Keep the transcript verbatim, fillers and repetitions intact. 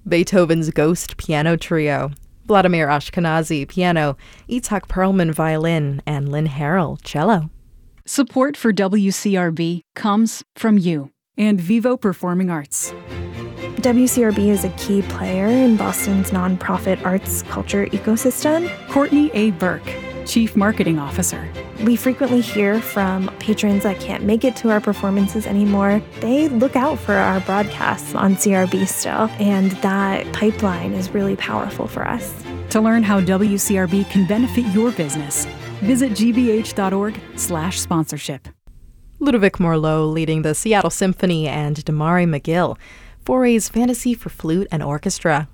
Beethoven's Ghost Piano Trio, Vladimir Ashkenazy, piano, Itzhak Perlman, violin, and Lynn Harrell, cello. Support for W C R B comes from you and Vivo Performing Arts. W C R B is a key player in Boston's nonprofit arts culture ecosystem. Courtney A. Burke, Chief Marketing Officer. We frequently hear from patrons that can't make it to our performances anymore. They look out for our broadcasts on C R B still, and that pipeline is really powerful for us. To learn how W C R B can benefit your business, visit gbh.org slash sponsorship. Ludovic Morlot leading the Seattle Symphony and Damari McGill, Foray's Fantasy for Flute and Orchestra.